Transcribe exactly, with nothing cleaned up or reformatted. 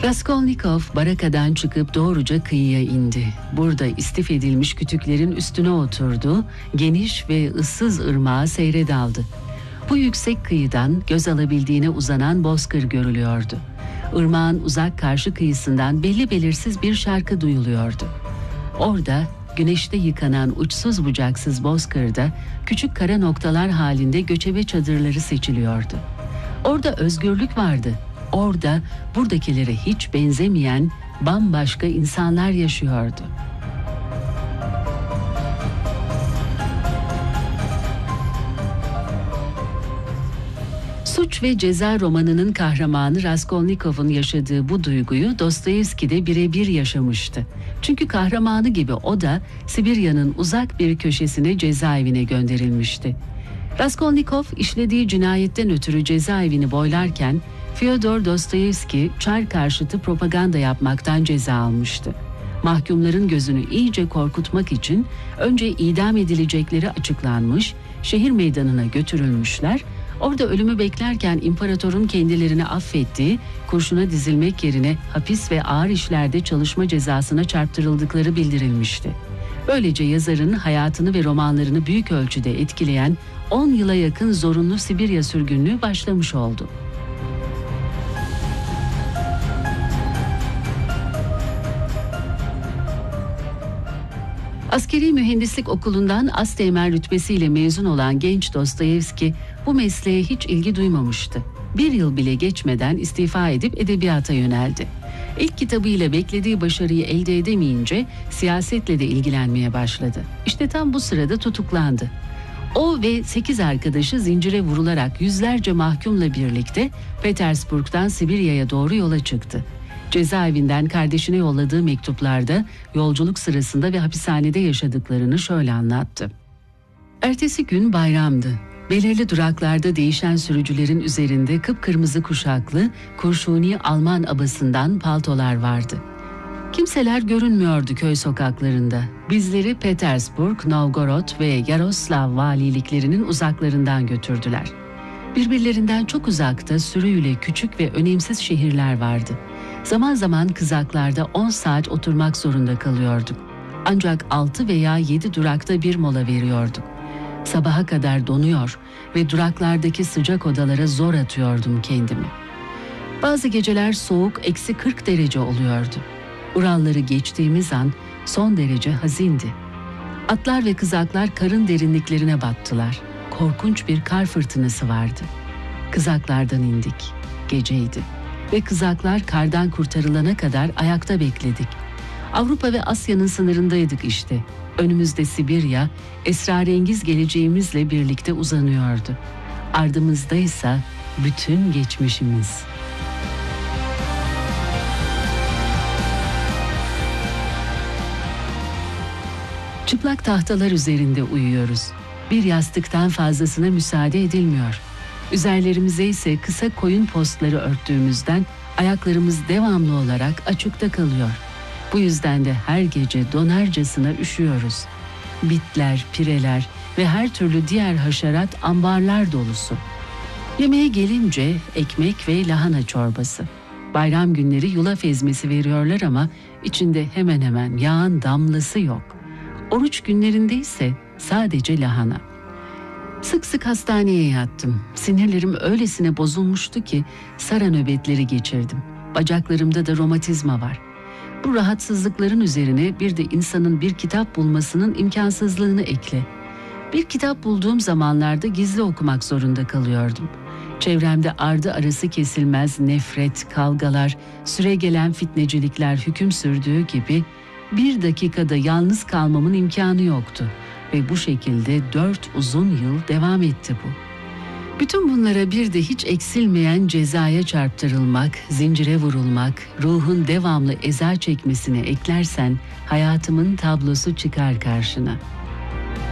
Raskolnikov barakadan çıkıp doğruca kıyıya indi. Burada istif edilmiş kütüklerin üstüne oturdu, geniş ve ıssız ırmağa seyre daldı. Bu yüksek kıyıdan göz alabildiğine uzanan bozkır görülüyordu. Irmağın uzak karşı kıyısından belli belirsiz bir şarkı duyuluyordu. Orada güneşte yıkanan uçsuz bucaksız bozkırda küçük kara noktalar halinde göçebe çadırları seçiliyordu. Orada özgürlük vardı. Orada buradakilere hiç benzemeyen bambaşka insanlar yaşıyordu. Suç ve Ceza romanının kahramanı Raskolnikov'un yaşadığı bu duyguyu Dostoyevski de birebir yaşamıştı. Çünkü kahramanı gibi o da Sibirya'nın uzak bir köşesine cezaevine gönderilmişti. Raskolnikov işlediği cinayetten ötürü cezaevini boylarken Fyodor Dostoyevski Çar karşıtı propaganda yapmaktan ceza almıştı. Mahkumların gözünü iyice korkutmak için önce idam edilecekleri açıklanmış, şehir meydanına götürülmüşler. Orada ölümü beklerken imparatorun kendilerini affettiği, kurşuna dizilmek yerine hapis ve ağır işlerde çalışma cezasına çarptırıldıkları bildirilmişti. Böylece yazarın hayatını ve romanlarını büyük ölçüde etkileyen on yıla yakın zorunlu Sibirya sürgünlüğü başlamış oldu. Askeri Mühendislik Okulu'ndan asteğmen rütbesiyle mezun olan genç Dostoyevski bu mesleğe hiç ilgi duymamıştı. Bir yıl bile geçmeden istifa edip edebiyata yöneldi. İlk kitabıyla beklediği başarıyı elde edemeyince siyasetle de ilgilenmeye başladı. İşte tam bu sırada tutuklandı. O ve sekiz arkadaşı zincire vurularak yüzlerce mahkumla birlikte Petersburg'dan Sibirya'ya doğru yola çıktı. Cezaevinden kardeşine yolladığı mektuplarda yolculuk sırasında ve hapishanede yaşadıklarını şöyle anlattı. Ertesi gün bayramdı. Belirli duraklarda değişen sürücülerin üzerinde kıpkırmızı kuşaklı, kurşuni Alman abasından paltolar vardı. Kimseler görünmüyordu köy sokaklarında. Bizleri Petersburg, Novgorod ve Yaroslav valiliklerinin uzaklarından götürdüler. Birbirlerinden çok uzakta sürüyle küçük ve önemsiz şehirler vardı. Zaman zaman kızaklarda on saat oturmak zorunda kalıyorduk. Ancak altı veya yedi durakta bir mola veriyorduk. Sabaha kadar donuyor ve duraklardaki sıcak odalara zor atıyordum kendimi. Bazı geceler soğuk eksi kırk derece oluyordu. Uralları geçtiğimiz an son derece hazindi. Atlar ve kızaklar karın derinliklerine battılar. Korkunç bir kar fırtınası vardı. Kızaklardan indik. Geceydi. Ve kızaklar kardan kurtarılana kadar ayakta bekledik. Avrupa ve Asya'nın sınırındaydık işte. Önümüzde Sibirya, esrarengiz geleceğimizle birlikte uzanıyordu. Ardımızdaysa bütün geçmişimiz. Çıplak tahtalar üzerinde uyuyoruz. Bir yastıktan fazlasına müsaade edilmiyor. Üzerlerimize ise kısa koyun postları örttüğümüzden ayaklarımız devamlı olarak açıkta kalıyor. Bu yüzden de her gece donarcasına üşüyoruz. Bitler, pireler ve her türlü diğer haşerat ambarlar dolusu. Yemeğe gelince ekmek ve lahana çorbası. Bayram günleri yulaf ezmesi veriyorlar ama içinde hemen hemen yağın damlası yok. Oruç günlerinde ise sadece lahana. Sık sık hastaneye yattım. Sinirlerim öylesine bozulmuştu ki sara nöbetleri geçirdim. Bacaklarımda da romatizma var. Bu rahatsızlıkların üzerine bir de insanın bir kitap bulmasının imkansızlığını ekle. Bir kitap bulduğum zamanlarda gizli okumak zorunda kalıyordum. Çevremde ardı arası kesilmez nefret, kavgalar, süregelen fitnecilikler hüküm sürdüğü gibi bir dakikada yalnız kalmamın imkanı yoktu. Ve bu şekilde dört uzun yıl devam etti bu. Bütün bunlara bir de hiç eksilmeyen cezaya çarptırılmak, zincire vurulmak, ruhun devamlı eza çekmesini eklersen hayatımın tablosu çıkar karşına.